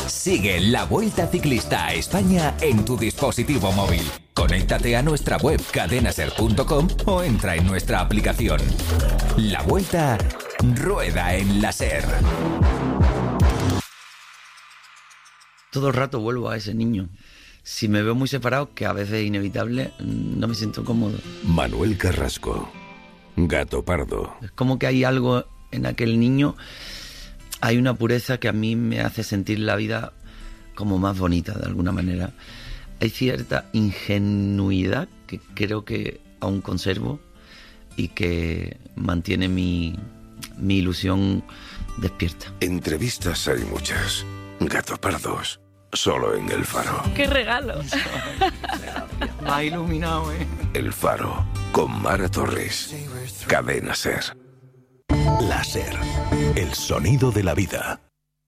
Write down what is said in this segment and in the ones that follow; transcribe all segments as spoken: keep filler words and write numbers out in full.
Sigue la Vuelta Ciclista a España en tu dispositivo móvil. Conéctate a nuestra web cadenaser punto com o entra en nuestra aplicación. La Vuelta rueda en la SER. Todo el rato vuelvo a ese niño. Si me veo muy separado, que a veces es inevitable, no me siento cómodo. Manuel Carrasco, Gato Pardo. Es como que hay algo en aquel niño, hay una pureza que a mí me hace sentir la vida como más bonita de alguna manera. Hay cierta ingenuidad que creo que aún conservo y que mantiene mi, mi ilusión despierta. Entrevistas hay muchas. Gato Pardos, solo en El Faro. ¡Qué regalo! Me ha iluminado, ¿eh? El Faro, con Mara Torres. Cadena SER. La SER, el sonido de la vida.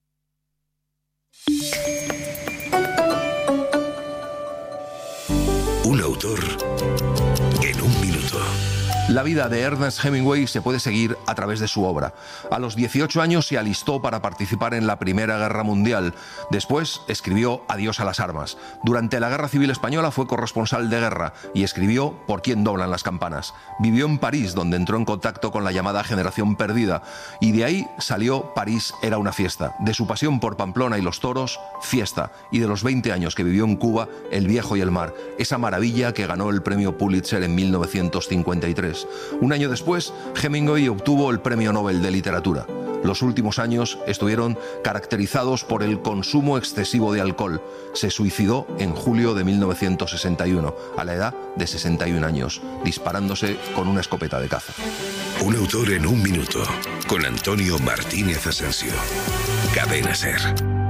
Un autor en un minuto. La vida de Ernest Hemingway se puede seguir a través de su obra. A los dieciocho años se alistó para participar en la Primera Guerra Mundial. Después escribió Adiós a las armas. Durante la Guerra Civil Española fue corresponsal de guerra y escribió Por quién doblan las campanas. Vivió en París, donde entró en contacto con la llamada generación perdida, y de ahí salió París era una fiesta. De su pasión por Pamplona y los toros, fiesta. Y de los veinte años que vivió en Cuba, El viejo y el mar, esa maravilla que ganó el premio Pulitzer en mil novecientos cincuenta y tres. Un año después, Hemingway obtuvo el Premio Nobel de Literatura. Los últimos años estuvieron caracterizados por el consumo excesivo de alcohol. Se suicidó en julio de mil novecientos sesenta y uno, a la edad de sesenta y un años, disparándose con una escopeta de caza. Un autor en un minuto, con Antonio Martínez Asensio. Cadena SER.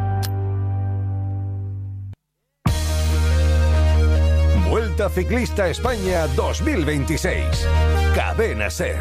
Vuelta Ciclista España dos mil veintiséis. Cadena SER.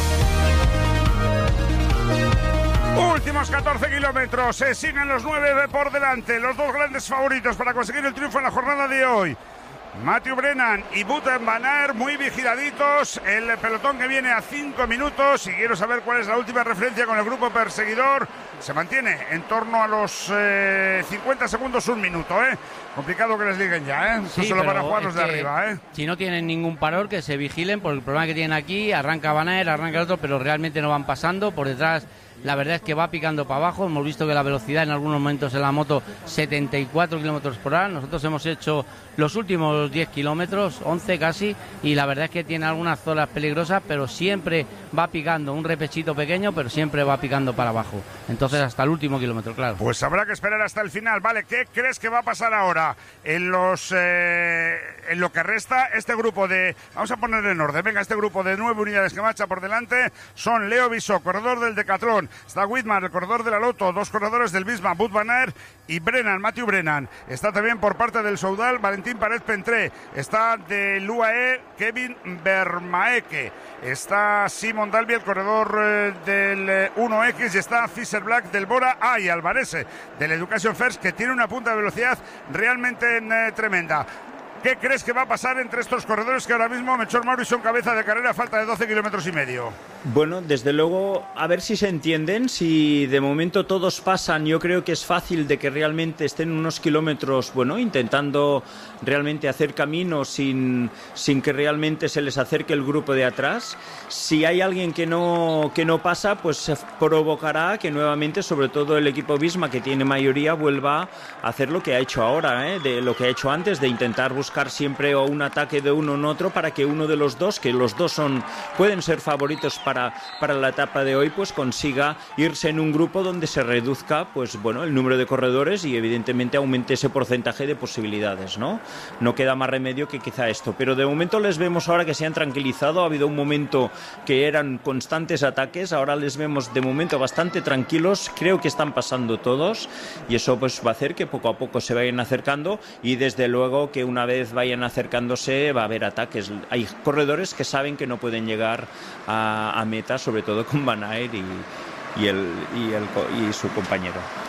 Últimos catorce kilómetros, se siguen los nueve de por delante, los dos grandes favoritos para conseguir el triunfo en la jornada de hoy. Matthew Brennan y Wout van Aert muy vigiladitos, el pelotón que viene a cinco minutos, y quiero saber cuál es la última referencia con el grupo perseguidor. Se mantiene en torno a los eh, cincuenta segundos, un minuto, ¿eh? Complicado que les digan ya, ¿eh? Eso Sí, se lo van a pero jugar los es de que arriba, ¿eh? Si no tienen ningún paror, que se vigilen, por el problema que tienen aquí. Arranca Van Aert, arranca el otro, pero realmente no van pasando. Por detrás, la verdad es que va picando para abajo. Hemos visto que la velocidad en algunos momentos en la moto, setenta y cuatro kilómetros por hora. Nosotros hemos hecho los últimos diez kilómetros, once casi, y la verdad es que tiene algunas zonas peligrosas, pero siempre va picando, un repechito pequeño, pero siempre va picando para abajo. Entonces hasta el último kilómetro, claro. Pues habrá que esperar hasta el final. Vale, ¿qué crees que va a pasar ahora? En los eh, en lo que resta, este grupo de... Vamos a poner en orden. Venga, este grupo de nueve unidades que marcha por delante son Leo Bisó, corredor del Decatlón. Está Whitman, el corredor de la Lotto. Dos corredores del Visma, Wout van Aert y Brennan, Matthew Brennan. Está también por parte del Soudal Valentín Párez Pentré. Está del U A E Kevin Vermaeke. Está Simon Dalby, el corredor eh, del eh, uno equis, y está Fisher Black del Bora. Ah, y Alvarese del Education First, que tiene una punta de velocidad realmente eh, tremenda. ¿Qué crees que va a pasar entre estos corredores que ahora mismo Melchor Mauri son cabeza de carrera a falta de doce kilómetros y medio? Bueno, desde luego, a ver si se entienden. Si de momento todos pasan, yo creo que es fácil de que realmente estén unos kilómetros, bueno, intentando realmente hacer camino sin, sin que realmente se les acerque el grupo de atrás. Si hay alguien que no, que no pasa, pues se provocará que nuevamente, sobre todo el equipo Visma, que tiene mayoría, vuelva a hacer lo que ha hecho ahora, ¿eh? De lo que ha hecho antes, de intentar buscar siempre un ataque de uno en otro para que uno de los dos, que los dos son pueden ser favoritos para, para la etapa de hoy, pues consiga irse en un grupo donde se reduzca, pues bueno, el número de corredores y evidentemente aumente ese porcentaje de posibilidades, ¿no? No queda más remedio que quizá esto, pero de momento les vemos ahora que se han tranquilizado. Ha habido un momento que eran constantes ataques, ahora les vemos de momento bastante tranquilos, creo que están pasando todos, y eso pues va a hacer que poco a poco se vayan acercando, y desde luego que una vez vayan acercándose va a haber ataques. Hay corredores que saben que no pueden llegar a, a meta, sobre todo con Van Aert y, y, el, y, el, y su compañero.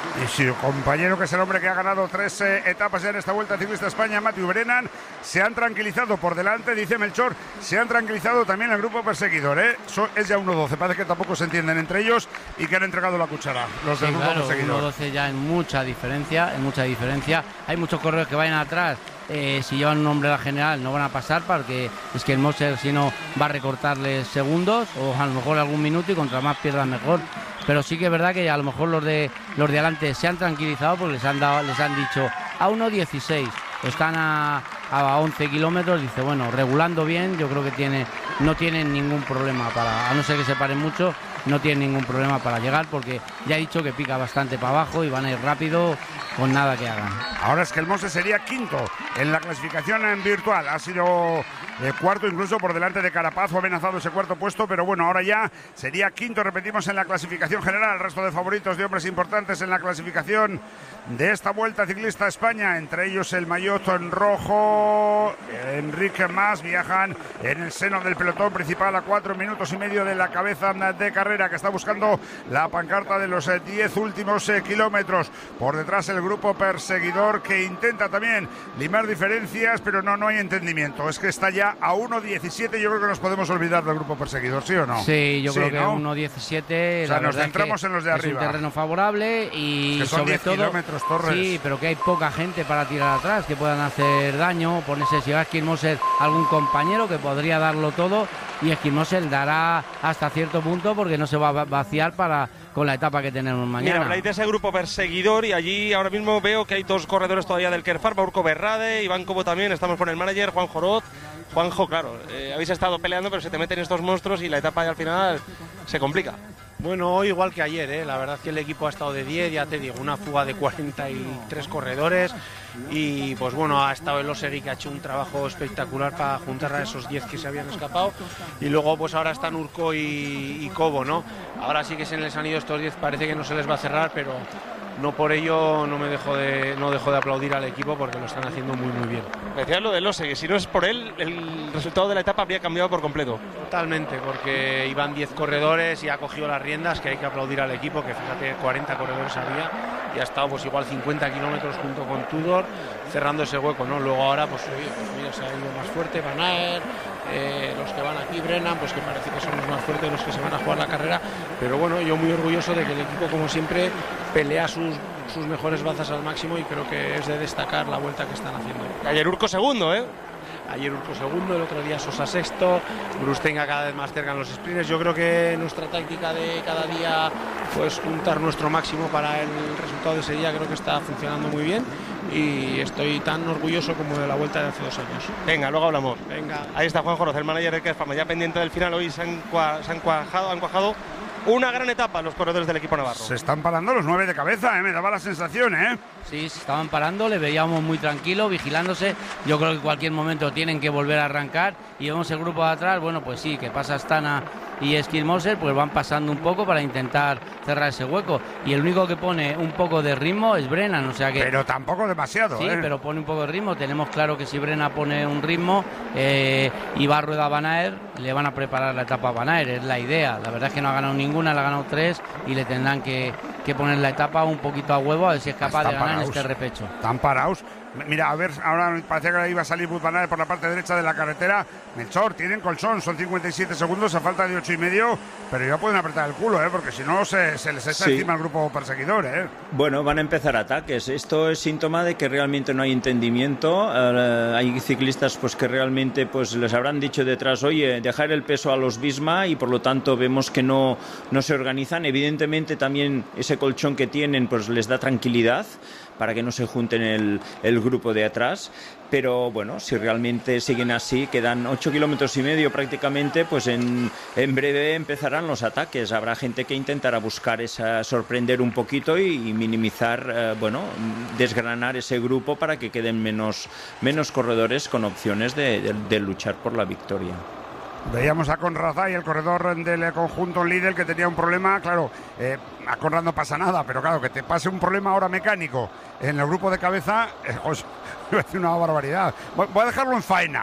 Y su compañero, que es el hombre que ha ganado tres eh, etapas ya en esta Vuelta Ciclista España, Matthew Brennan, se han tranquilizado por delante, dice Melchor, se han tranquilizado también el grupo perseguidor, ¿eh? So, es ya uno doce, parece que tampoco se entienden entre ellos y que han entregado la cuchara, los del sí, grupo claro, perseguidor. uno doce ya en mucha diferencia, en mucha diferencia. Hay muchos corredores que vayan atrás, eh, si llevan un hombre a la general no van a pasar, porque es que el Moser si no va a recortarles segundos o a lo mejor algún minuto, y contra más pierdan mejor. Pero sí que es verdad que a lo mejor los de los de adelante se han tranquilizado porque les han dado, les han dicho a uno dieciséis, están a, a once kilómetros, dice bueno, regulando bien, yo creo que tiene, no tienen ningún problema para, a no ser que se paren mucho, no tienen ningún problema para llegar, porque ya he dicho que pica bastante para abajo y van a ir rápido con nada que hagan. Ahora es que el Mose sería quinto en la clasificación en virtual, ha sido eh, cuarto incluso por delante de Carapaz, fue amenazado ese cuarto puesto, pero bueno, ahora ya sería quinto, repetimos, en la clasificación general. El resto de favoritos de hombres importantes en la clasificación de esta Vuelta Ciclista a España, entre ellos el maillot en rojo, Enrique Mas, viajan en el seno del pelotón principal a cuatro minutos y medio de la cabeza de carrera, que está buscando la pancarta de los eh, diez últimos eh, kilómetros. Por detrás el grupo perseguidor, que intenta también limar diferencias, pero no, no hay entendimiento. Es que está ya a uno diecisiete, yo creo que nos podemos olvidar del grupo perseguidor, ¿sí o no? Sí, yo sí, creo que ¿no? uno diecisiete, o sea, la nos verdad centramos es en los de es arriba. un terreno favorable y que son sobre diez todo kilómetros, Torres. Sí, pero que hay poca gente para tirar atrás, que puedan hacer daño, ponerse si va a Esquimoser algún compañero que podría darlo todo, y Esquimoser dará hasta cierto punto porque no se va a vaciar para con la etapa que tenemos mañana. Mira, habláis de ese grupo perseguidor y allí ahora mismo veo que hay dos corredores todavía del Kerfarba, Urco Berrade, Iván Cobo también, estamos con el manager, Juan Joroz. Juanjo, claro, eh, habéis estado peleando, pero se te meten estos monstruos y la etapa ya al final se complica. Bueno, hoy igual que ayer, ¿eh? La verdad es que el equipo ha estado de diez, ya te digo, una fuga de cuarenta y tres corredores y pues bueno, ha estado el Osegui, que ha hecho un trabajo espectacular para juntar a esos diez que se habían escapado, y luego pues ahora están Urco y, y Cobo, ¿no? Ahora sí que se les han ido estos diez, parece que no se les va a cerrar, pero no por ello no me dejo de, no dejo de aplaudir al equipo porque lo están haciendo muy muy bien. Decías lo del Osegui, si no es por él, el resultado de la etapa habría cambiado por completo. Totalmente, porque iban diez corredores y ha cogido las riendas, que hay que aplaudir al equipo, que fíjate, cuarenta corredores había y ha estado pues igual cincuenta kilómetros junto con Tudor cerrando ese hueco, ¿no? Luego ahora pues, oye, pues mira, se ha ido más fuerte Van Aert, eh, los que van aquí, Brennan, pues que parece que son los más fuertes, los que se van a jugar la carrera, pero bueno, yo muy orgulloso de que el equipo, como siempre, pelea sus, sus mejores bazas al máximo, y creo que es de destacar la vuelta que están haciendo. Ayer Urco segundo, ¿eh? Ayer Urco segundo, el otro día Sosa sexto, Brustenga cada vez más cerca en los sprints. Yo creo que nuestra táctica de cada día, pues juntar nuestro máximo para el resultado de ese día, creo que está funcionando muy bien, y estoy tan orgulloso como de la vuelta de hace dos años. Venga, luego hablamos. Venga. Ahí está Juan Joroz, el manager de Kerfarba, ya pendiente del final. Hoy se han, cua, se han cuajado, han cuajado una gran etapa los corredores del equipo navarro. Se están parando los nueve de cabeza, ¿eh? Me daba la sensación, ¿eh? Sí, se estaban parando, le veíamos muy tranquilo, vigilándose. Yo creo que en cualquier momento tienen que volver a arrancar. Y vemos el grupo de atrás, bueno, pues sí, que pasa Astana y Esquimoser, pues van pasando un poco para intentar cerrar ese hueco. Y el único que pone un poco de ritmo es Brennan, o sea que... Pero tampoco demasiado, Sí, ¿eh? pero pone un poco de ritmo. Tenemos claro que si Brennan pone un ritmo eh, y va a rueda a Van Aert, le van a preparar la etapa a Van Aert, es la idea. La verdad es que no ha ganado ninguna, le ha ganado tres y le tendrán que, que poner la etapa un poquito a huevo, a ver si es capaz Están de ganar paraos. en este repecho. Están parados. Mira, a ver, ahora parecía que iba a salir Wout van Aert por la parte derecha de la carretera. Melchor, tienen colchón, son cincuenta y siete segundos a falta de ocho y medio, pero ya pueden apretar el culo, ¿eh? Porque si no se, se les echa Sí. encima el grupo perseguidor, ¿eh? Bueno, van a empezar ataques. Esto es síntoma de que realmente no hay entendimiento. Uh, hay ciclistas pues que realmente pues les habrán dicho detrás, oye, dejar el peso a los Visma, y por lo tanto vemos que no, no se organizan. Evidentemente también ese colchón que tienen pues les da tranquilidad para que no se junten el, el grupo de atrás, pero bueno, si realmente siguen así, quedan ocho kilómetros y medio prácticamente, pues en, en breve empezarán los ataques. Habrá gente que intentará buscar esa, sorprender un poquito y, y minimizar, eh, bueno, desgranar ese grupo para que queden menos, menos corredores con opciones de, de, de luchar por la victoria. Veíamos a Conrad Zay, el corredor del conjunto Lidl, que tenía un problema. Claro, eh, a Conrad no pasa nada, pero claro, que te pase un problema ahora mecánico en el grupo de cabeza, eh, pues, iba a decir una barbaridad. Voy, voy a dejarlo en faena.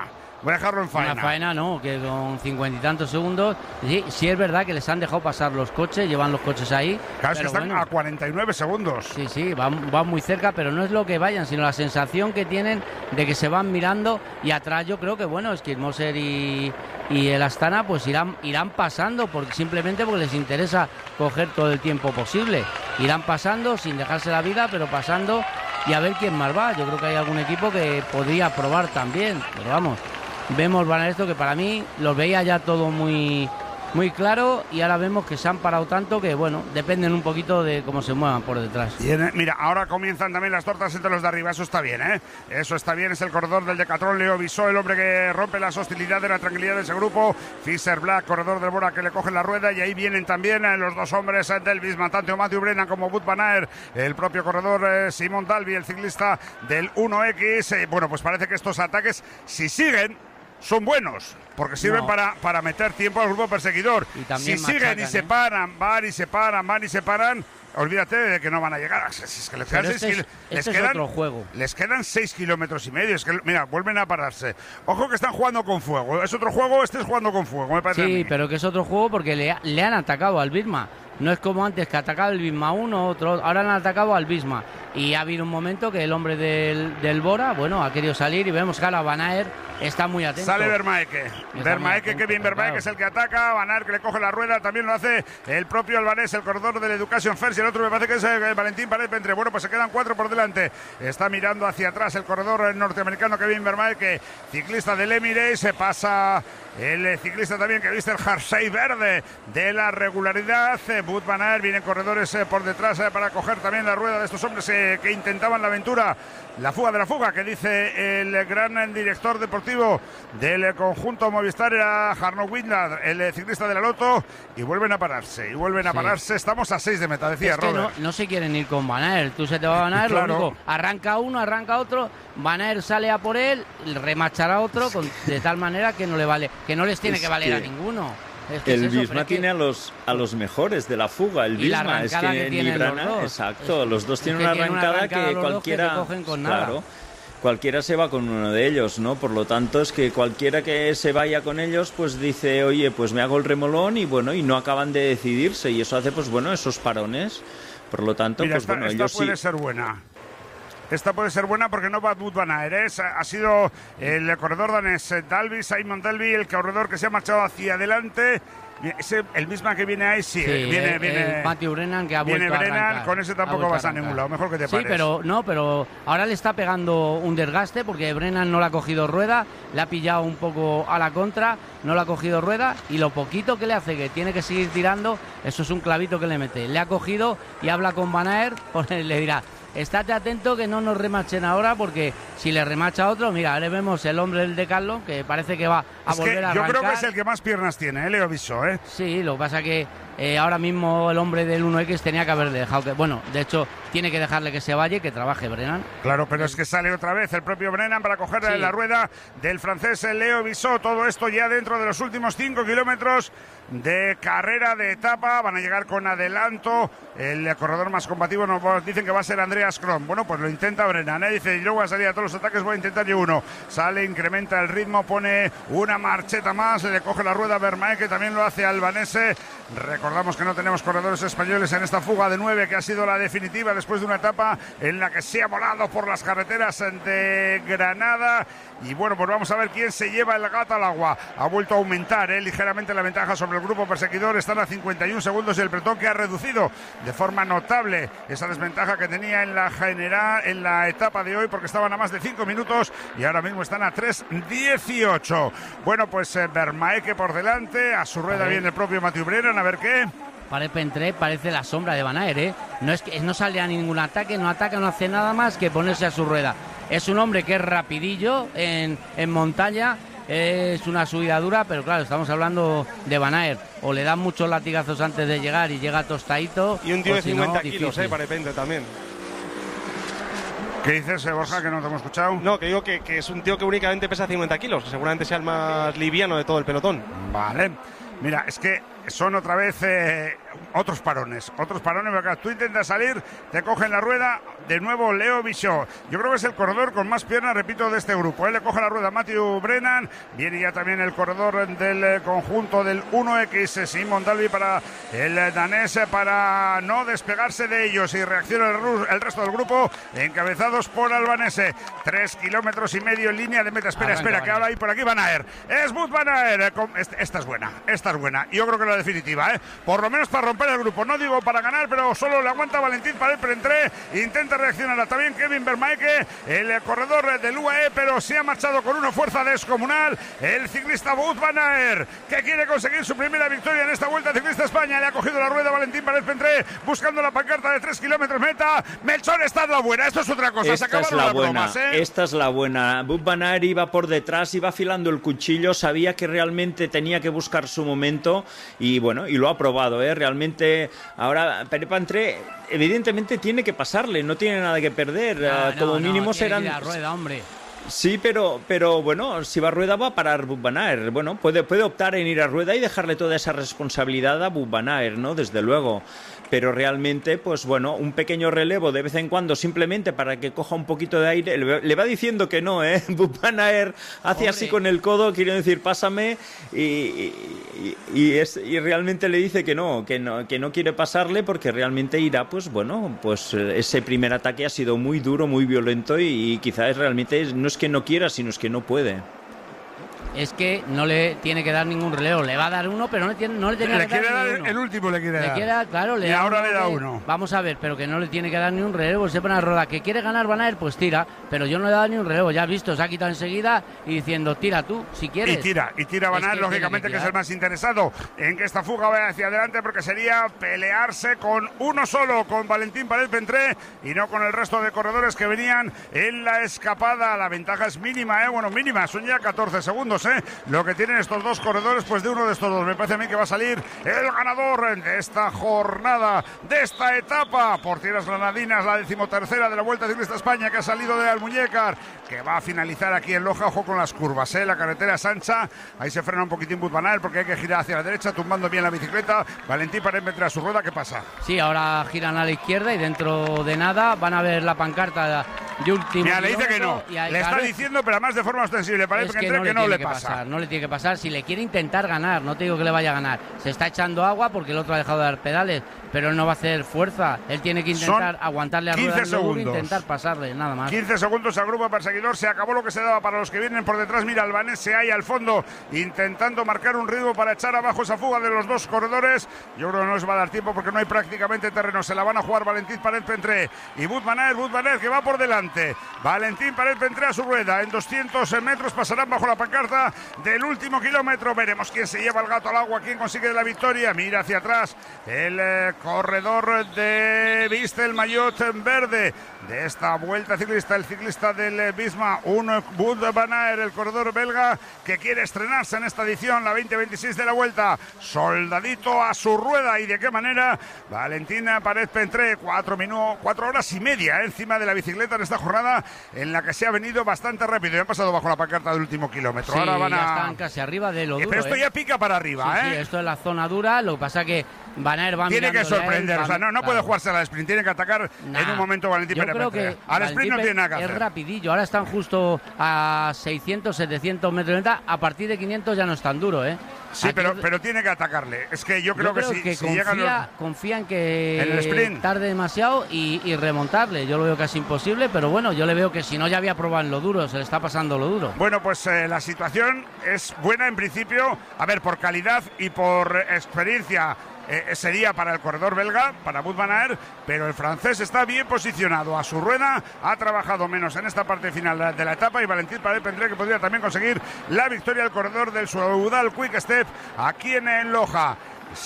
voy a dejarlo en faena. Una faena no, que con cincuenta y tantos segundos, sí, sí es verdad que les han dejado pasar los coches, llevan los coches ahí. Claro, es que están bueno, a cuarenta y nueve segundos. Sí, sí, van, van muy cerca, pero no es lo que vayan, sino la sensación que tienen de que se van mirando y atrás yo creo que, bueno, es que Moser y, y el Astana pues irán, irán pasando, porque, simplemente porque les interesa coger todo el tiempo posible. Irán pasando sin dejarse la vida, pero pasando y a ver quién más va. Yo creo que hay algún equipo que podría probar también, pero vamos, vemos van a esto que para mí los veía ya todo muy muy claro y ahora vemos que se han parado tanto que bueno, dependen un poquito de cómo se muevan por detrás. Bien, mira, ahora comienzan también las tortas entre los de arriba, eso está bien, ¿eh? Eso está bien, es el corredor del Decathlon, Leo Bisó, el hombre que rompe las hostilidades de la tranquilidad de ese grupo, Fisher Black, corredor del Bora que le coge la rueda y ahí vienen también los dos hombres del Visma, tanto Matthew Brennan como Wout van Aert, el propio corredor eh, Simon Dalby, el ciclista del uno equis, eh, bueno, pues parece que estos ataques, si siguen, son buenos, porque sirven no. para, para meter tiempo al grupo perseguidor. Si siguen y se paran, van y se paran, van y se paran, olvídate de que no van a llegar. Es que les quedan, este seis, es, les, este quedan es otro juego. les quedan seis kilómetros y medio. Es que, mira, vuelven a pararse. Ojo que están jugando con fuego. Es otro juego, este es jugando con fuego, me parece a mí. Sí, pero que es otro juego porque le, le han atacado al Visma. No es como antes que atacaba el Visma uno, otro, ahora han atacado al Visma. Y ha habido un momento que el hombre del, del Bora, bueno, ha querido salir y vemos que ahora Van Aert está muy atento. Sale Vermaeke. Vermaeke, Kevin Vermaeke claro. es el que ataca. Van Aert que le coge la rueda, también lo hace el propio albanés, el corredor del Education First. Y el otro me parece que es el Valentín Pared Pentre. Bueno, pues se quedan cuatro por delante. Está mirando hacia atrás el corredor norteamericano Kevin Vermaeke, ciclista del Emirates. Se pasa el ciclista también que viste el jersey verde de la regularidad. Wout van Aert, vienen corredores por detrás para coger también la rueda de estos hombres que intentaban la aventura, la fuga de la fuga, que dice el gran director deportivo del conjunto Movistar, era Arnaud Windad, el ciclista de la Lotto, y vuelven a pararse, y vuelven a sí. pararse. Estamos a seis de meta, decía es que Robert. No, no se quieren ir con Van Aert, tú se te va a Van Aert, claro. Lo único, arranca uno, arranca otro, Van Aert sale a por él, remachará otro, con, de tal manera que no le vale, que no les tiene es que valer que... a ninguno. Es que el es Visma es tiene que... a los a los mejores de la fuga. El Visma es que, que ni Brana, exacto, es, los dos tienen una arrancada que, que cualquiera, que con claro, nada. cualquiera se va con uno de ellos, ¿no? Por lo tanto es que cualquiera que se vaya con ellos, pues dice, oye, pues me hago el remolón y bueno, y no acaban de decidirse y eso hace, pues bueno, esos parones. Por lo tanto, Mira, pues esta, bueno, esta ellos puede sí. ser buena. Esta puede ser buena porque no va Wout van Aert. Ha sido el corredor danés Dalby, Simon Dalby, el corredor que se ha marchado hacia adelante. Ese, el mismo que viene ahí, sí, sí viene, el, viene el Matthew Brennan que ha vuelto viene Brennan, a arrancar, con ese tampoco vas a, a ningún lado, mejor que te sí, pares. pero no, pero ahora le está pegando un desgaste porque Brennan no le ha cogido rueda, le ha pillado un poco a la contra, no le ha cogido rueda y lo poquito que le hace que tiene que seguir tirando, eso es un clavito que le mete. Le ha cogido y habla con Van Aert, le dirá, estate atento que no nos remachen ahora porque si le remacha otro, mira, ahora vemos el hombre del Decathlon que parece que va a es volver que a yo arrancar. creo que es el que más piernas tiene, ¿eh? Leo Bisó, ¿eh? Sí, lo que pasa que eh, ahora mismo el hombre del uno equis tenía que haberle dejado que, bueno, de hecho tiene que dejarle que se vaya y que trabaje Brennan. Claro, pero es que sale otra vez el propio Brennan para coger sí. la rueda del francés Leo Bisó. Todo esto ya dentro de los últimos cinco kilómetros de carrera de etapa. Van a llegar con adelanto. El corredor más combativo nos dicen que va a ser Andreas Kron. Bueno, pues lo intenta Brennan, ¿eh? Dice, yo voy a salir a todos los ataques, voy a intentar yo uno. Sale, incrementa el ritmo, pone una marcheta más, le coge la rueda a Vermaeke, que también lo hace albanese. Recordamos que no tenemos corredores españoles en esta fuga de nueve, que ha sido la definitiva después de una etapa en la que se ha volado por las carreteras de Granada. Y bueno, pues vamos a ver quién se lleva el gato al agua. Ha vuelto a aumentar ¿eh? ligeramente la ventaja sobre el grupo perseguidor. Están a cincuenta y un segundos y el pelotón que ha reducido de forma notable esa desventaja que tenía en la general, en la etapa de hoy, porque estaban a más de cinco minutos y ahora mismo están a tres dieciocho. Bueno, pues eh, Vermaeke por delante, a su rueda viene el propio Matthew Brennan, a ver qué. Pared Pentre parece la sombra de Van Aert, ¿eh? No es que no sale a ningún ataque, no ataca, no hace nada más que ponerse a su rueda. Es un hombre que es rapidillo en, en montaña, es una subida dura, pero claro, estamos hablando de Van Aert. O le dan muchos latigazos antes de llegar y llega tostadito. Y un tío de si cincuenta no, kilos, difícil. eh, Pared Pentre también. ¿Qué dices, eh, Borja, que no te hemos escuchado? No, que digo que, que es un tío que únicamente pesa cincuenta kilos, que seguramente sea el más liviano de todo el pelotón. Vale. Mira, es que son otra vez eh, otros parones, otros parones, porque tú intentas salir, te cogen la rueda, de nuevo Leo Bichot. Yo creo que es el corredor con más piernas, repito, de este grupo. Él le coge la rueda a Matthew Brennan, viene ya también el corredor del conjunto del uno equis, Simon Dalby, para el danés, para no despegarse de ellos, y reacciona el, el resto del grupo, encabezados por Albanese. Tres kilómetros y medio en línea de meta. Espera, Arranca, espera, que ahora hay por aquí Van Aert. Es Wout Van Aert. Esta es buena, esta es buena. Yo creo que la definitiva, ¿eh? Por lo menos para romper el grupo. No digo para ganar, pero solo le aguanta Valentín Paret-Pentré. Intenta reaccionar también Kevin Vermaeke, el corredor del U A E, pero se ha marchado con una fuerza descomunal el ciclista Wout Van Aert, que quiere conseguir su primera victoria en esta Vuelta Ciclista España. Le ha cogido la rueda Valentín Paret-Pentré, buscando la pancarta de tres kilómetros meta. Melchor, esta es la buena, esto es otra cosa. Esta se es la las buena, bromas, ¿eh? Esta es la buena. Wout Van Aert iba por detrás, iba afilando el cuchillo, sabía que realmente tenía que buscar su momento, y bueno, y lo ha probado, ¿eh? Realmente ahora Paret-Pentré evidentemente tiene que pasarle, no tiene nada que perder. No, uh, como no, mínimo no, serán la rueda, hombre. Sí, pero, pero bueno, si va a rueda va a parar Wout Van Aert. Bueno, puede, puede optar en ir a rueda y dejarle toda esa responsabilidad a Wout Van Aert, ¿no? Desde luego. Pero realmente, pues bueno, un pequeño relevo de vez en cuando, simplemente para que coja un poquito de aire. Le va diciendo que no, ¿eh? Wout Van Aert hace Pobre. así con el codo, quiere decir, pásame, y, y, y, es, y realmente le dice que no, que no, que no quiere pasarle, porque realmente irá, pues bueno, pues ese primer ataque ha sido muy duro, muy violento, y, y quizás realmente no es que no quiera, sino es que no puede. Es que no le tiene que dar ningún relevo, le va a dar uno, pero no le tiene, no le tenía le que quiere dar, dar uno. El último le quiere le dar. Quiere dar claro, le y da ahora uno, le da le, uno. Vamos a ver, pero que no le tiene que dar ni un relevo, se pone a rodar. Que quiere ganar Van Aert, pues tira, pero yo no le he dado ni un relevo, ya has visto, se ha quitado enseguida y diciendo, tira tú, si quieres. Y tira, y tira Van Aert, lógicamente, que, que es el más interesado en que esta fuga vaya hacia adelante, porque sería pelearse con uno solo, con Valentín Paret-Pentré, y no con el resto de corredores que venían en la escapada. La ventaja es mínima, ¿eh? Bueno, mínima, son ya catorce segundos, ¿eh? Lo que tienen estos dos corredores, pues de uno de estos dos me parece a mí que va a salir el ganador de esta jornada, de esta etapa por tierras granadinas, la decimotercera de la Vuelta Ciclista España, que ha salido de Almuñécar, que va a finalizar aquí en Loja. Ojo con las curvas, ¿eh? La carretera es ancha, ahí se frena un poquitín Wout Van Aert porque hay que girar hacia la derecha, tumbando bien la bicicleta. Valentín Paret-Pentré a su rueda, ¿qué pasa? Sí, ahora giran a la izquierda y dentro de nada van a ver la pancarta de último. Mira, le dice que no, hay, le claro, está diciendo, pero además de forma ostensible, Paret-Pentré, que no, que no le, le pasa. Pasar, no le tiene que pasar, si le quiere intentar ganar, no te digo que le vaya a ganar, se está echando agua porque el otro ha dejado de dar pedales, pero él no va a hacer fuerza, él tiene que intentar Son aguantarle a rueda e intentar pasarle, nada más. quince segundos al grupo perseguidor, se acabó lo que se daba para los que vienen por detrás. Mira, Albanese ahí al fondo intentando marcar un ritmo para echar abajo esa fuga de los dos corredores. Yo creo que no les va a dar tiempo porque no hay prácticamente terreno, se la van a jugar Valentín Paret-Pentré y Wout Van Aert, Wout Van Aert que va por delante. Valentín Paret-Pentré a su rueda, en doscientos metros pasarán bajo la pancarta del último kilómetro. Veremos quién se lleva el gato al agua, quién consigue la victoria. Mira hacia atrás el eh, corredor de Viste el maillot verde de esta Vuelta Ciclista, el ciclista del eh, Bisma, un Wout Van Aert, el corredor belga que quiere estrenarse en esta edición, la veinte veintiséis de la Vuelta. Soldadito a su rueda, y de qué manera. Valentín Paret-Pentré, cuatro minutos, cuatro horas y media eh, encima de la bicicleta en esta jornada en la que se ha venido bastante rápido. Ya han pasado bajo la pancarta del último kilómetro. Sí, ahora van ya a... están casi arriba de lo duro. Pero esto ¿eh? ya pica para arriba, sí, ¿eh? Sí, esto es la zona dura. Lo que pasa que Van Aert va tiene que sorprender, él, o sea, no, no claro. puede jugarse a la sprint, tiene que atacar nah, en un momento Valentín Paret-Pentré. Al sprint no tiene nada que hacer. Es rapidillo, ahora están justo a seiscientos, setecientos metros de meta, a partir de quinientos ya no es tan duro, ¿eh? Sí, pero, es... pero tiene que atacarle. Es que yo creo, yo creo que, si, que si confía, llegan los... confía en que en el sprint tarde demasiado y, y remontarle. Yo lo veo casi imposible, pero bueno, yo le veo que si no ya había probado en lo duro, se le está pasando lo duro. Bueno, pues eh, la situación es buena en principio, a ver, por calidad y por experiencia. Eh, sería para el corredor belga, para Wout Van Aert, pero el francés está bien posicionado a su rueda, ha trabajado menos en esta parte final de la etapa, y Valentín Paret-Pentré que podría también conseguir la victoria al corredor del Soudal Quick Step aquí en, en Loja.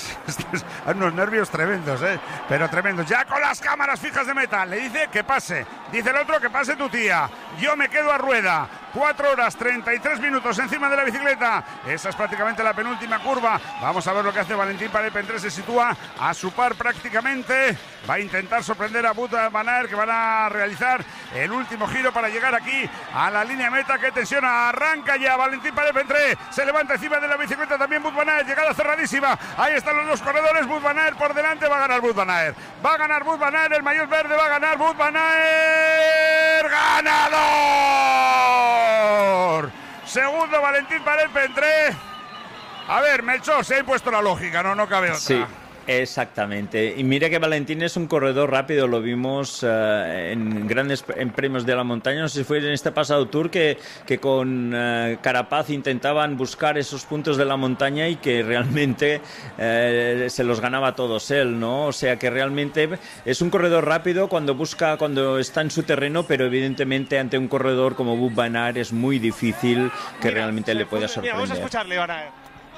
Hay unos nervios tremendos, ¿eh? Pero tremendos. Ya con las cámaras fijas de meta. Le dice que pase. Dice el otro que pase tu tía. Yo me quedo a rueda. cuatro horas treinta y tres minutos encima de la bicicleta. Esa es prácticamente la penúltima curva. Vamos a ver lo que hace Valentín Paré-Pentré. Se sitúa a su par prácticamente. Va a intentar sorprender a Wout van Aert, que van a realizar el último giro para llegar aquí a la línea meta. ¡Qué tensión! Arranca ya Valentín Paré-Pentré. Se levanta encima de la bicicleta también Wout van Aert. Llegada cerradísima. Ahí están los dos corredores. Wout van Aert por delante. Va a ganar Wout van Aert. Va a ganar Wout van Aert. El maillot verde va a ganar Wout van Aert. ¡Ganador! Segundo Valentín Paré-Pentré. A ver, Melchor, se ha impuesto la lógica, no, no cabe otra. Sí. Exactamente, y mira que Valentín es un corredor rápido, lo vimos uh, en grandes en premios de la montaña, no sé si fue en este pasado Tour que, que con uh, Carapaz intentaban buscar esos puntos de la montaña y que realmente uh, se los ganaba a todos él, ¿no? O sea que realmente es un corredor rápido cuando busca, cuando está en su terreno, pero evidentemente ante un corredor como Wout van Aert es muy difícil que mira, realmente le pueda sorprender. Mira, vamos a escucharle, Van Aert.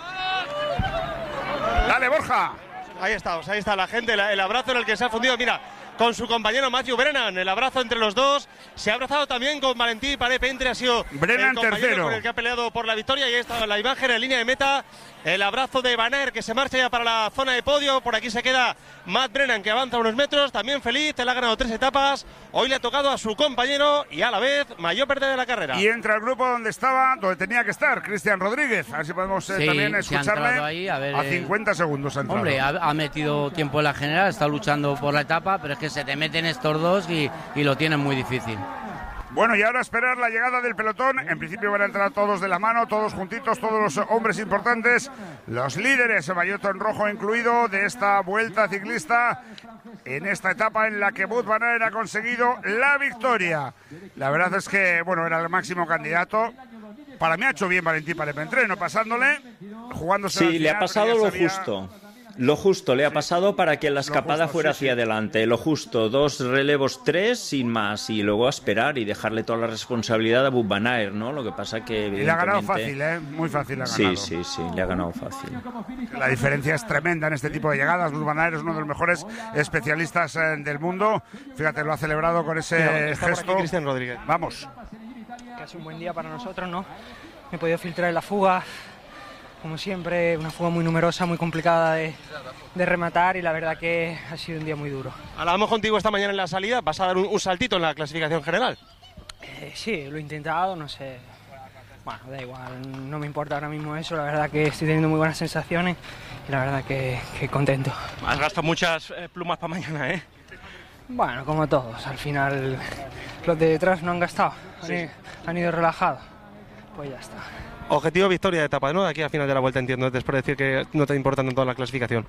Dale, Borja. Ahí estamos, ahí está la gente, el abrazo en el que se ha fundido, mira, con su compañero Matthew Brennan, el abrazo entre los dos, se ha abrazado también con Valentín Paré-Pentré, ha sido Brennan el compañero tercero, con el que ha peleado por la victoria, y ahí está la imagen en línea de meta, el abrazo de Van Aert que se marcha ya para la zona de podio, por aquí se queda Matt Brennan que avanza unos metros, también feliz, él ha ganado tres etapas, hoy le ha tocado a su compañero y a la vez mayor pérdida de la carrera. Y entra el grupo donde estaba, donde tenía que estar, Cristian Rodríguez, a ver si podemos eh, sí, también escucharle ahí, a, ver, a cincuenta segundos. Ha hombre, ha, ha metido tiempo en la general, está luchando por la etapa, pero es que se te meten estos dos y, y lo tienen muy difícil. Bueno, y ahora esperar la llegada del pelotón. En principio van a entrar todos de la mano, todos juntitos, todos los hombres importantes, los líderes, el maillot en rojo incluido, de esta vuelta ciclista, en esta etapa en la que Wout van Aert ha conseguido la victoria. La verdad es que, bueno, era el máximo candidato. Para mí ha hecho bien Valentín Paré-Pentré, no pasándole, jugándose. Sí, le ha pasado lo sabía... justo. Lo justo le ha pasado para que la escapada justo, fuera sí, hacia sí. adelante. Lo justo, dos relevos, tres, sin más. Y luego a esperar y dejarle toda la responsabilidad a Wout van Aert, ¿no? Lo que pasa que evidentemente... Y le ha ganado fácil, ¿eh? Muy fácil le ha ganado. Sí, sí, sí, le ha ganado fácil. La diferencia es tremenda en este tipo de llegadas. Wout van Aert es uno de los mejores especialistas eh, del mundo. Fíjate, lo ha celebrado con ese Mira, gesto. Cristian Rodríguez. Vamos. Casi un buen día para nosotros, ¿no? Me he podido filtrar en la fuga. Como siempre, una fuga muy numerosa, muy complicada de, de rematar, y la verdad que ha sido un día muy duro. Hablábamos contigo esta mañana en la salida, ¿vas a dar un, un saltito en la clasificación general? Eh, sí, lo he intentado, no sé, bueno, da igual, no me importa ahora mismo eso, la verdad que estoy teniendo muy buenas sensaciones y la verdad que, que contento. Has gastado muchas eh, plumas para mañana, ¿eh? Bueno, como todos, al final los de detrás no han gastado, sí. han, han ido relajados, pues ya está. Objetivo victoria de etapa, ¿no? Aquí al final de la vuelta, entiendo, después de decir que no te importa tanto la clasificación.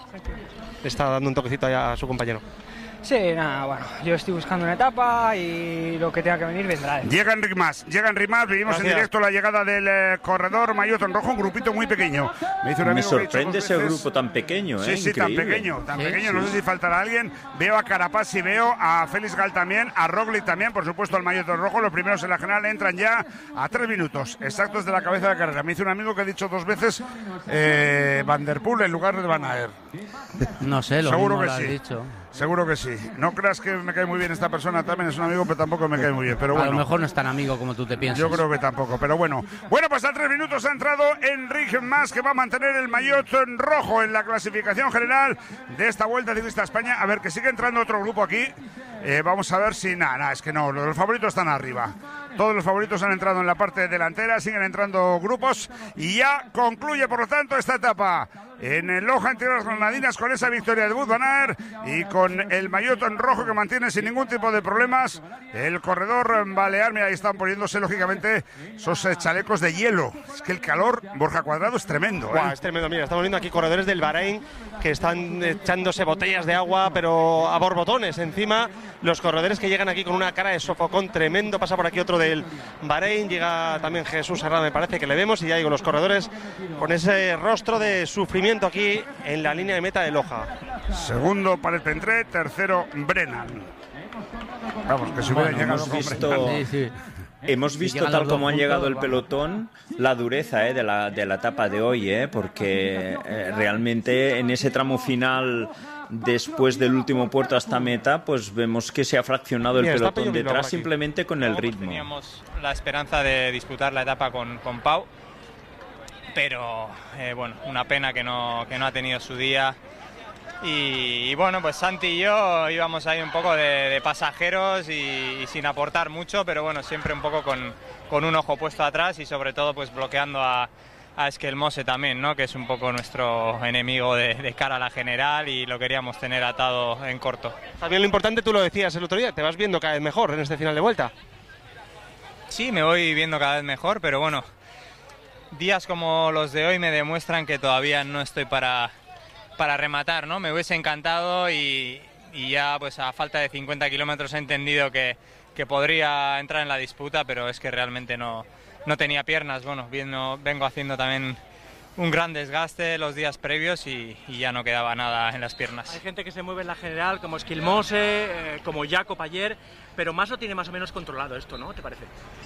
Está dando un toquecito a su compañero. Sí, nada, bueno, yo estoy buscando una etapa y lo que tenga que venir vendrá. Llega Enric Mas, llega Enric Mas, vivimos Gracias. en directo la llegada del eh, corredor maillot en rojo, un grupito muy pequeño. Me, hizo un amigo Me sorprende ese grupo tan pequeño, ¿eh? Sí, sí, Increíble. tan pequeño, tan sí, pequeño, sí. no sé si faltará alguien. Veo a Carapaz y veo a Félix Gal también, a Roglic también, por supuesto al maillot en rojo. Los primeros en la general entran ya a tres minutos exactos de la cabeza de carrera. Me hizo un amigo que ha dicho dos veces eh, Van der Poel en lugar de Van Aert. No sé, lo Seguro mismo que lo has sí. dicho. Seguro que sí. No creas que me cae muy bien esta persona, también es un amigo, pero tampoco me cae muy bien. Pero bueno, a lo mejor no es tan amigo como tú te piensas. Yo creo que tampoco, pero bueno. Bueno, pues a tres minutos ha entrado Enric Mas, que va a mantener el maillot en rojo en la clasificación general de esta Vuelta Ciclista a España. A ver, que sigue entrando otro grupo aquí. Eh, vamos a ver si... Nada, nada, es que no, los favoritos están arriba. Todos los favoritos han entrado en la parte delantera, siguen entrando grupos y ya concluye, por lo tanto, esta etapa en el Loja en Tierras Granadinas con esa victoria de Wout van Aert y con el maillot en rojo que mantiene sin ningún tipo de problemas el corredor balear. Mira, ahí están poniéndose lógicamente esos chalecos de hielo. Es que el calor, Borja Cuadrado, es tremendo. ¿eh? Wow, es tremendo. Mira, estamos viendo aquí corredores del Bahrein que están echándose botellas de agua, pero a borbotones encima. Los corredores que llegan aquí con una cara de sofocón tremendo. Pasa por aquí otro del Bahrein, llega también Jesús Herrada, me parece que le vemos, y ya digo, los corredores con ese rostro de sufrimiento aquí en la línea de meta de Loja. Segundo Paré-Pentré, tercero Brennan. Vamos, que si hubiera bueno, llegado hemos con visto, sí, sí. Hemos visto, si tal como han llegado el pelotón, la dureza eh, de, la, de la etapa de hoy, eh, porque eh, realmente en ese tramo final después del último puerto hasta meta, pues vemos que se ha fraccionado el Mira, pelotón detrás simplemente con el ritmo. Teníamos la esperanza de disputar la etapa con, con Pau, pero eh, bueno, una pena que no, que no ha tenido su día. Y, y bueno, pues Santi y yo íbamos ahí un poco de, de pasajeros y, y sin aportar mucho, pero bueno, siempre un poco con, con un ojo puesto atrás y sobre todo pues bloqueando a, a Esquelmose también, ¿no? Que es un poco nuestro enemigo de, de cara a la general y lo queríamos tener atado en corto. También lo importante, tú lo decías el otro día, te vas viendo cada vez mejor en este final de vuelta. Sí, me voy viendo cada vez mejor, pero bueno, días como los de hoy me demuestran que todavía no estoy para... para rematar, ¿no? Me hubiese encantado y, y ya pues a falta de cincuenta kilómetros he entendido que, que podría entrar en la disputa, pero es que realmente no, no tenía piernas. Bueno, viendo, vengo haciendo también un gran desgaste los días previos y, y ya no quedaba nada en las piernas. Hay gente que se mueve en la general, como Esquilmose, eh, como Jacob ayer, pero más lo tiene más o menos controlado esto, ¿no? ¿Te parece?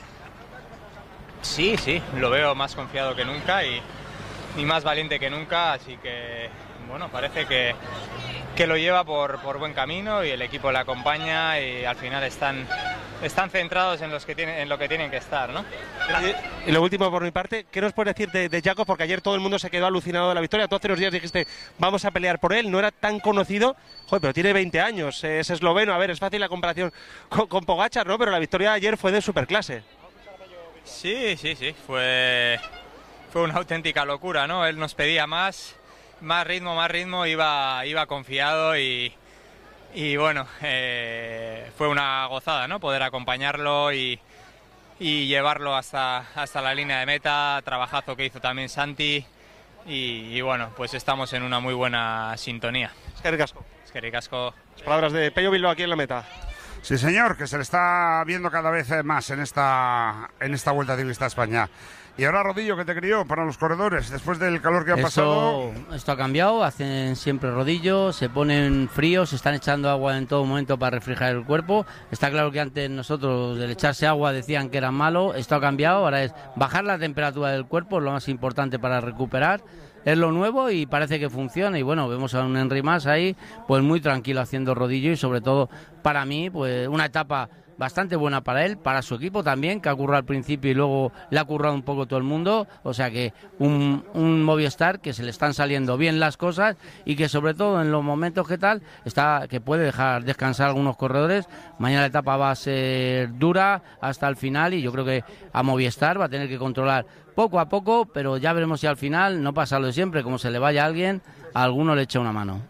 Sí, sí, lo veo más confiado que nunca y, y más valiente que nunca, así que bueno, parece que, que lo lleva por, por buen camino y el equipo le acompaña y al final están, están centrados en, los que tienen, en lo que tienen que estar, ¿no? Y, y lo último por mi parte, ¿qué nos puedes decir de, de Jacob? Porque ayer todo el mundo se quedó alucinado de la victoria. Tú hace unos días dijiste, vamos a pelear por él, no era tan conocido, joder, pero tiene veinte años, es esloveno, a ver, es fácil la comparación con, con Pogačar, ¿no? Pero la victoria de ayer fue de superclase. Sí, sí, sí, fue, fue una auténtica locura, ¿no? Él nos pedía más... Más ritmo, más ritmo, iba, iba confiado y, y bueno, eh, fue una gozada, ¿no? Poder acompañarlo y, y llevarlo hasta, hasta la línea de meta, trabajazo que hizo también Santi y, y bueno, pues estamos en una muy buena sintonía. Es que ricasco. Es que ricasco. Las palabras de Pello Bilbao aquí en la meta. Sí, señor, que se le está viendo cada vez más en esta, en esta Vuelta Ciclista a España. Y ahora, Rodillo, ¿qué te crió para los corredores después del calor que ha esto, pasado? Esto ha cambiado, hacen siempre rodillo, se ponen fríos, se están echando agua en todo momento para refrigerar el cuerpo. Está claro que antes nosotros, del echarse agua, decían que era malo. Esto ha cambiado, ahora es bajar la temperatura del cuerpo, es lo más importante para recuperar. Es lo nuevo y parece que funciona y bueno, vemos a un Henry Mas ahí pues muy tranquilo haciendo rodillo y sobre todo para mí pues una etapa bastante buena para él, para su equipo también, que ha currado al principio y luego le ha currado un poco todo el mundo, o sea que un, un Movistar que se le están saliendo bien las cosas y que sobre todo en los momentos que tal, está que puede dejar descansar a algunos corredores. Mañana la etapa va a ser dura hasta el final y yo creo que a Movistar va a tener que controlar poco a poco, pero ya veremos si al final no pasa lo de siempre, como se le vaya a alguien, a alguno le echa una mano.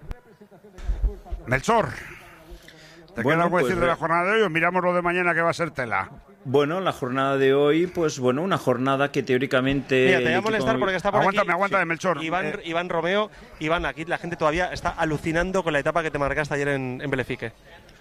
Melchor, ¿te bueno, queda algo pues, decir de la jornada de hoy o miramos lo de mañana que va a ser tela? Bueno, la jornada de hoy, pues bueno, una jornada que teóricamente... Mira, te voy a molestar porque está por aguántame, aquí... Aguántame, Melchor. Iván, eh. Iván Romeo, Iván, aquí la gente todavía está alucinando con la etapa que te marcaste ayer en, en Belefique.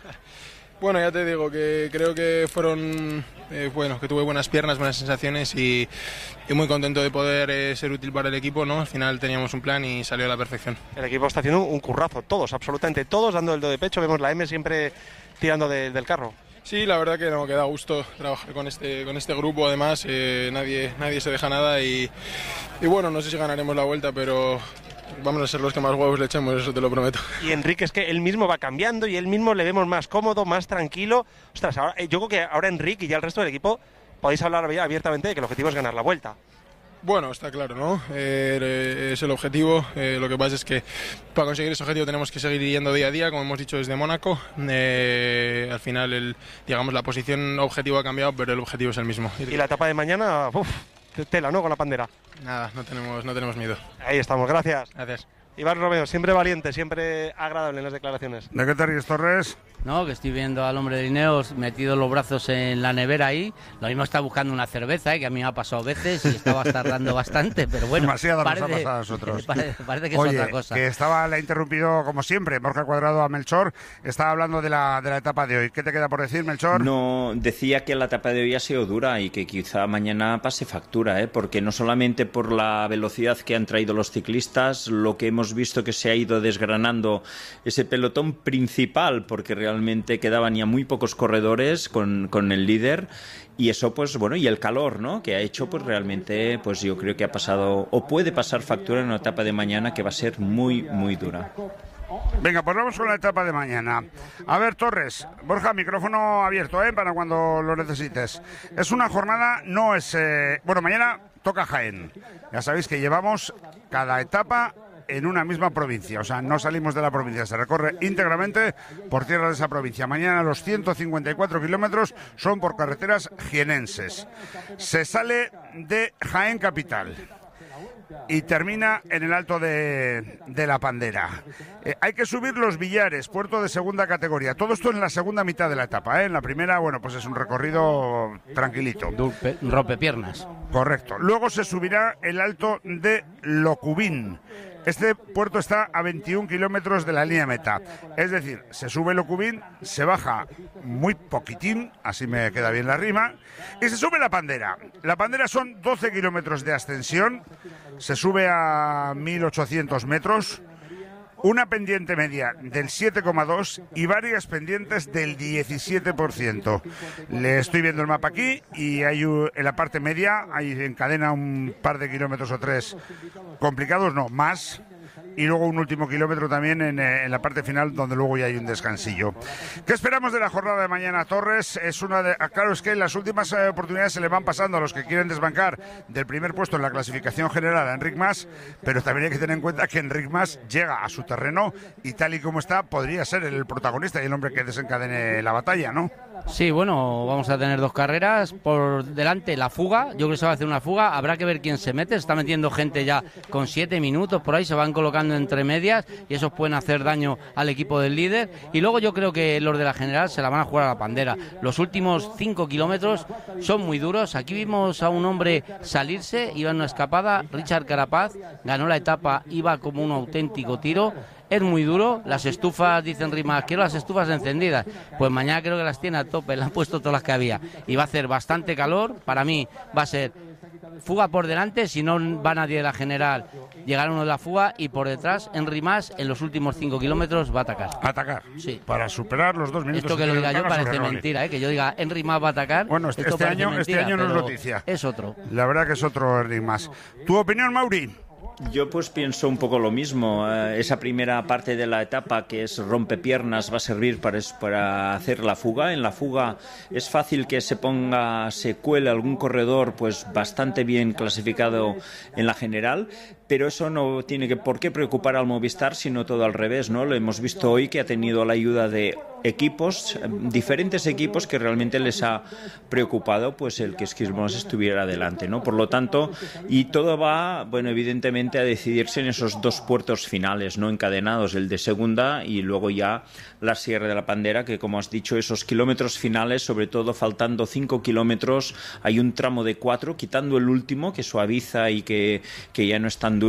Bueno, ya te digo que creo que fueron, eh, bueno, que tuve buenas piernas, buenas sensaciones y, y muy contento de poder eh, ser útil para el equipo, ¿no? Al final teníamos un plan y salió a la perfección. El equipo está haciendo un currazo, todos, absolutamente todos, dando el do de pecho. Vemos la M siempre tirando de, del carro. Sí, la verdad que no, que da gusto trabajar con este, con este grupo, además, eh, nadie, nadie se deja nada y, y bueno, no sé si ganaremos la vuelta, pero... vamos a ser los que más huevos le echemos, eso te lo prometo. Y Enrique es que él mismo va cambiando y él mismo le vemos más cómodo, más tranquilo. Ostras, ahora, yo creo que ahora Enrique y ya el resto del equipo podéis hablar abiertamente de que el objetivo es ganar la vuelta. Bueno, está claro, ¿no? Eh, es el objetivo. Eh, lo que pasa es que para conseguir ese objetivo tenemos que seguir yendo día a día, como hemos dicho desde Mónaco. Eh, al final, el, digamos, la posición objetivo ha cambiado, pero el objetivo es el mismo. Y la etapa de mañana, uff, tela, ¿no? Con la pandera. Nada, no tenemos, no tenemos miedo. Ahí estamos, gracias. Gracias. Iván Romeo, siempre valiente, siempre agradable en las declaraciones. ¿De qué te ríes, Torres? No, que estoy viendo al hombre de Ineos metido los brazos en la nevera ahí. Lo mismo está buscando una cerveza, ¿eh? Que a mí me ha pasado veces y estaba tardando bastante, pero bueno. Demasiado parece, nos ha pasado a nosotros. Parece, parece que Oye, es otra cosa. Que estaba, le ha interrumpido como siempre, Borja Cuadrado a Melchor. Estaba hablando de la, de la etapa de hoy. ¿Qué te queda por decir, Melchor? No, decía que la etapa de hoy ha sido dura y que quizá mañana pase factura, ¿eh? Porque no solamente por la velocidad que han traído los ciclistas, lo que hemos visto que se ha ido desgranando ese pelotón principal, porque realmente quedaban ya muy pocos corredores con, con el líder, y eso pues bueno, y el calor, ¿no? Que ha hecho pues realmente, pues yo creo que ha pasado o puede pasar factura en una etapa de mañana que va a ser muy muy dura. Venga, pues vamos con la etapa de mañana. A ver, Torres, Borja, micrófono abierto, ¿eh? Para cuando lo necesites. Es una jornada, no es... Eh... Bueno, mañana toca Jaén. Ya sabéis que llevamos cada etapa en una misma provincia, o sea, no salimos de la provincia, se recorre íntegramente por tierra de esa provincia. Mañana los ciento cincuenta y cuatro kilómetros son por carreteras jienenses. Se sale de Jaén capital y termina en el Alto de, de la Pandera. Eh, hay que subir Los Villares, puerto de segunda categoría. Todo esto en la segunda mitad de la etapa, ¿eh? En la primera, bueno, pues es un recorrido tranquilito. Rompepiernas. Correcto. Luego se subirá el Alto de Locubín. Este puerto está a veintiún kilómetros de la línea meta. Es decir, se sube Locubín, se baja muy poquitín, así me queda bien la rima, y se sube la Pandera. La Pandera son doce kilómetros de ascensión, se sube a mil ochocientos metros, una pendiente media del siete coma dos y varias pendientes del diecisiete por ciento. Le estoy viendo el mapa aquí y hay en la parte media, hay encadena un par de kilómetros o tres complicados, no, más. Y luego un último kilómetro también en, en la parte final, donde luego ya hay un descansillo. ¿Qué esperamos de la jornada de mañana, Torres? Es una de, claro, es que las últimas eh, oportunidades se le van pasando a los que quieren desbancar del primer puesto en la clasificación general a Enric Mas, pero también hay que tener en cuenta que Enric Mas llega a su terreno y tal y como está, podría ser el protagonista y el hombre que desencadene la batalla, ¿no? Sí, bueno, vamos a tener dos carreras. Por delante la fuga, yo creo que se va a hacer una fuga, habrá que ver quién se mete, se está metiendo gente ya con siete minutos, por ahí se van colocando entre medias y esos pueden hacer daño al equipo del líder. Y luego yo creo que los de la general se la van a jugar a la Pandera. Los últimos cinco kilómetros son muy duros. Aquí vimos a un hombre salirse, iba en una escapada, Richard Carapaz, ganó la etapa, iba como un auténtico tiro. Es muy duro, las estufas, dicen Rimas, quiero las estufas encendidas. Pues mañana creo que las tiene a tope, le han puesto todas las que había. Y va a hacer bastante calor, para mí va a ser fuga por delante, si no va nadie de la general, llegará uno de la fuga y por detrás, Enric Mas, en los últimos cinco kilómetros va a atacar. ¿Atacar? Sí. Para superar los dos minutos. Esto que lo diga yo parece mentira, ¿eh? Que yo diga Enric Mas va a atacar. Bueno, este, este año, mentira, este año no es noticia. Es otro. La verdad que es otro Enric Mas. ¿Tu opinión, Mauri? Yo pues pienso un poco lo mismo. Eh, esa primera parte de la etapa, que es rompepiernas, va a servir para, para hacer la fuga. En la fuga es fácil que se ponga, se cuele algún corredor pues bastante bien clasificado en la general, pero eso no tiene que por qué preocupar al Movistar, sino todo al revés, ¿no? Lo hemos visto hoy, que ha tenido la ayuda de equipos, diferentes equipos, que realmente les ha preocupado pues el que Skilmos estuviera adelante, ¿no? Por lo tanto, y todo va, bueno, evidentemente a decidirse en esos dos puertos finales, no encadenados, el de segunda y luego ya la Sierra de la Pandera, que como has dicho, esos kilómetros finales, sobre todo faltando cinco kilómetros, hay un tramo de cuatro, quitando el último, que suaviza y que, que ya no es tan duro.